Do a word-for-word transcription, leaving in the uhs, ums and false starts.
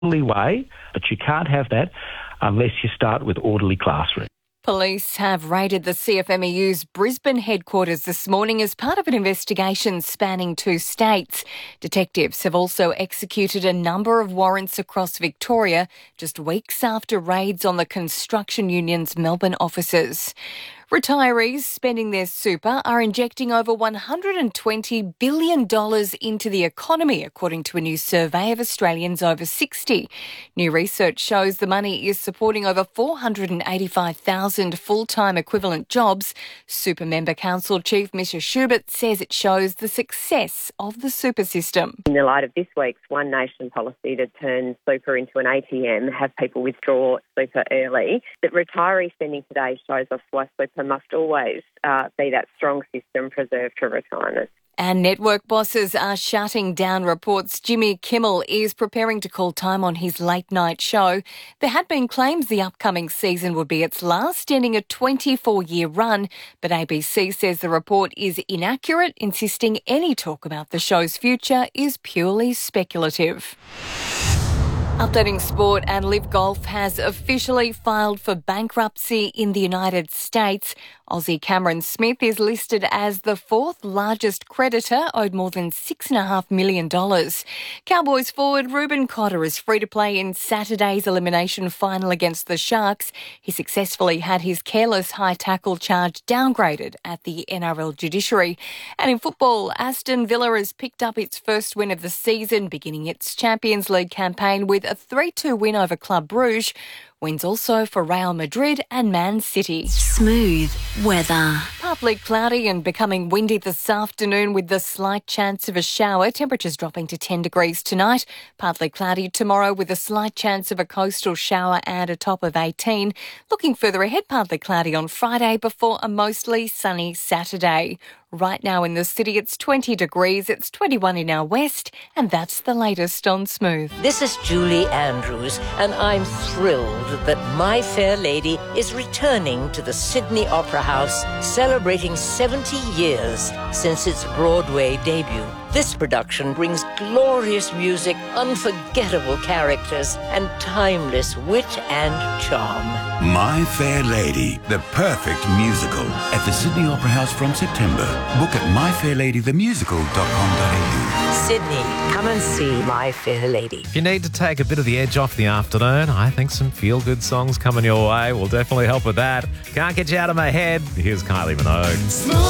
orderly way, but you can't have that unless you start with orderly classroom. Police have raided the C F M E U's Brisbane headquarters this morning as part of an investigation spanning two states. Detectives have also executed a number of warrants across Victoria just weeks after raids on the construction union's Melbourne offices. Retirees spending their super are injecting over one hundred twenty billion dollars into the economy, according to a new survey of Australians over sixty. New research shows the money is supporting over four hundred eighty-five thousand full-time equivalent jobs. Super Member Council Chief Misha Schubert says it shows the success of the super system. In the light of this week's One Nation policy to turn super into an A T M, have people withdraw super early, that retiree spending today shows us why super must always uh, be that strong system preserved for retirement. And network bosses are shutting down reports Jimmy Kimmel is preparing to call time on his late-night show. There had been claims the upcoming season would be its last, ending a twenty-four-year run, but A B C says the report is inaccurate, insisting any talk about the show's future is purely speculative. Updating sport, and Live Golf has officially filed for bankruptcy in the United States. Aussie Cameron Smith is listed as the fourth largest creditor, owed more than six point five million dollars. Cowboys forward Ruben Cotter is free to play in Saturday's elimination final against the Sharks. He successfully had his careless high tackle charge downgraded at the N R L judiciary. And in football, Aston Villa has picked up its first win of the season, beginning its Champions League campaign with a three two win over Club Brugge. Wins also for Real Madrid and Man City. Smooth weather. Partly cloudy and becoming windy this afternoon with the slight chance of a shower. Temperatures dropping to ten degrees tonight. Partly cloudy tomorrow with a slight chance of a coastal shower and a top of eighteen. Looking further ahead, partly cloudy on Friday before a mostly sunny Saturday. Right now in the city, it's twenty degrees. It's twenty-one in our west, and that's the latest on Smooth. This is Julie Andrews, and I'm thrilled that My Fair Lady is returning to the Sydney Opera House, celebrating seventy years since its Broadway debut. This production brings glorious music, unforgettable characters, and timeless wit and charm. My Fair Lady, the perfect musical, at the Sydney Opera House from September. Book at my fair lady the musical dot com dot a u. Sydney, come and see My Fair Lady. If you need to take a bit of the edge off the afternoon, I think some feel-good songs coming your way will definitely help with that. Can't Get You Out of My Head. Here's Kylie Minogue.